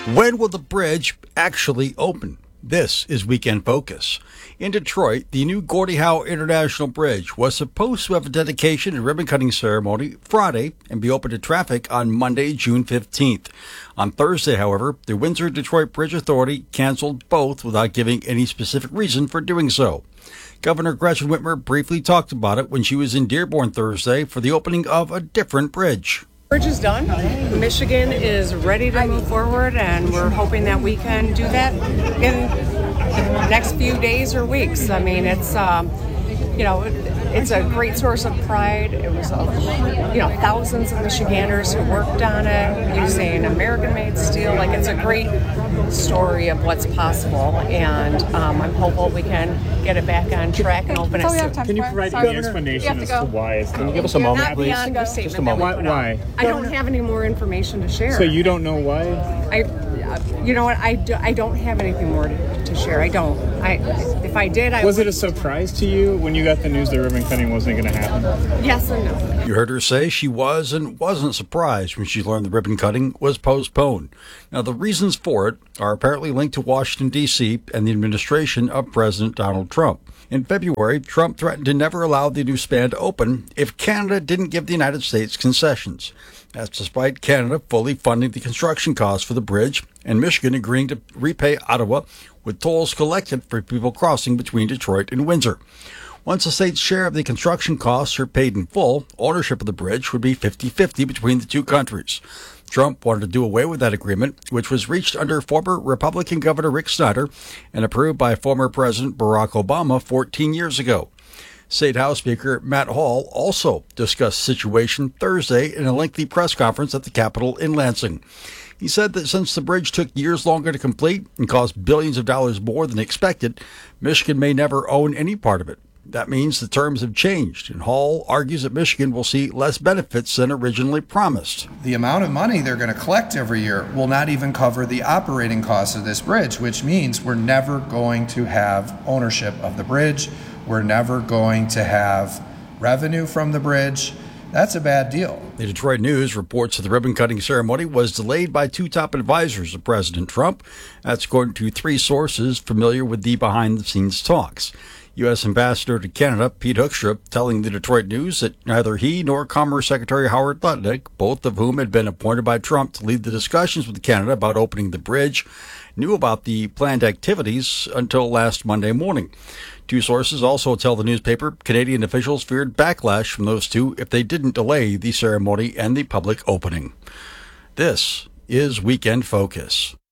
When will the bridge actually open? This is Weekend Focus. In Detroit, the new Gordie Howe International Bridge was supposed to have a dedication and ribbon-cutting ceremony Friday and be open to traffic on Monday, June 15th. On Thursday, however, the Windsor-Detroit Bridge Authority canceled both without giving any specific reason for doing so. Governor Gretchen Whitmer briefly talked about it when she was in Dearborn Thursday for the opening of a different bridge. Bridge is done. Michigan is ready to move forward, and we're hoping that we can do that in the next few days or weeks. I mean, it's it's a great source of pride. It was thousands of Michiganders who worked on it using American-made steel. Like, it's a great story of what's possible, and I'm hopeful we can get it back on track and open it soon. Can you provide any explanation as to why? Can you give us a moment, please? Just a moment. Why? I don't have any more information to share. So you don't know why? You know what? I don't have anything more to share. I don't. If I did, I was it a surprise to you when you got the news that ribbon cutting wasn't going to happen? Yes and no. You heard her say she was and wasn't surprised when she learned the ribbon cutting was postponed. Now, the reasons for it are apparently linked to Washington, D.C. and the administration of President Donald Trump. In February, Trump threatened to never allow the new span to open if Canada didn't give the United States concessions. That's despite Canada fully funding the construction costs for the bridge and Michigan agreeing to repay Ottawa with tolls collected for people crossing between Detroit and Windsor. Once the state's share of the construction costs are paid in full, ownership of the bridge would be 50-50 between the two countries. Trump wanted to do away with that agreement, which was reached under former Republican Governor Rick Snyder and approved by former President Barack Obama 14 years ago. State House Speaker Matt Hall also discussed the situation Thursday in a lengthy press conference at the Capitol in Lansing. He said that since the bridge took years longer to complete and cost billions of dollars more than expected, Michigan may never own any part of it. That means the terms have changed, and Hall argues that Michigan will see less benefits than originally promised. The amount of money they're going to collect every year will not even cover the operating costs of this bridge, which means we're never going to have ownership of the bridge. We're never going to have revenue from the bridge. That's a bad deal. The Detroit News reports that the ribbon-cutting ceremony was delayed by two top advisors of President Trump. That's according to three sources familiar with the behind-the-scenes talks. U.S. Ambassador to Canada, Pete Hoekstra, telling the Detroit News that neither he nor Commerce Secretary Howard Lutnick, both of whom had been appointed by Trump to lead the discussions with Canada about opening the bridge, knew about the planned activities until last Monday morning. Two sources also tell the newspaper Canadian officials feared backlash from those two if they didn't delay the ceremony and the public opening. This is Weekend Focus.